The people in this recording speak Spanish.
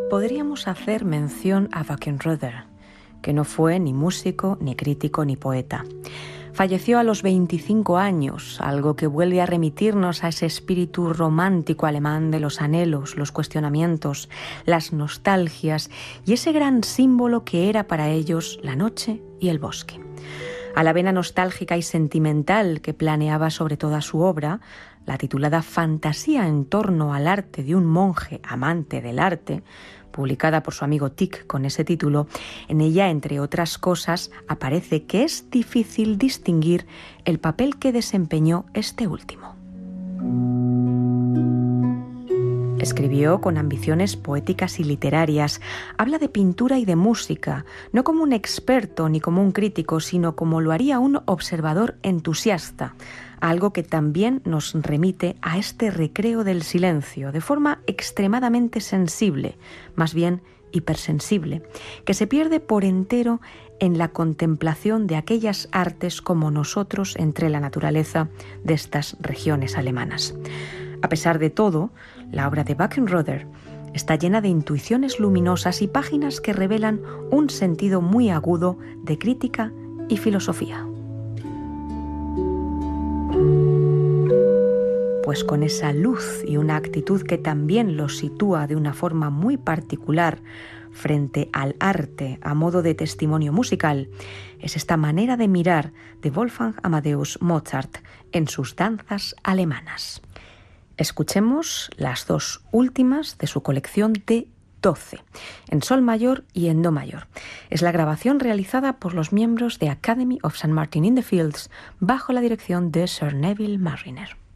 podríamos hacer mención a Wackenroder, que no fue ni músico, ni crítico, ni poeta. Falleció a los 25 años, algo que vuelve a remitirnos a ese espíritu romántico alemán de los anhelos, los cuestionamientos, las nostalgias y ese gran símbolo que era para ellos la noche y el bosque. A la vena nostálgica y sentimental que planeaba sobre toda su obra, la titulada Fantasía en torno al arte de un monje amante del arte, publicada por su amigo Tieck con ese título, en ella, entre otras cosas, aparece que es difícil distinguir el papel que desempeñó este último. Escribió con ambiciones poéticas y literarias, habla de pintura y de música, no como un experto ni como un crítico, sino como lo haría un observador entusiasta, algo que también nos remite a este recreo del silencio, de forma extremadamente sensible, más bien hipersensible, que se pierde por entero en la contemplación de aquellas artes como nosotros entre la naturaleza de estas regiones alemanas. A pesar de todo, la obra de Wackenroder está llena de intuiciones luminosas y páginas que revelan un sentido muy agudo de crítica y filosofía. Pues con esa luz y una actitud que también lo sitúa de una forma muy particular frente al arte a modo de testimonio musical, es esta manera de mirar de Wolfgang Amadeus Mozart en sus danzas alemanas. Escuchemos las dos últimas de su colección de 12, en sol mayor y en do mayor. Es la grabación realizada por los miembros de Academy of St. Martin in the Fields bajo la dirección de Sir Neville Marriner.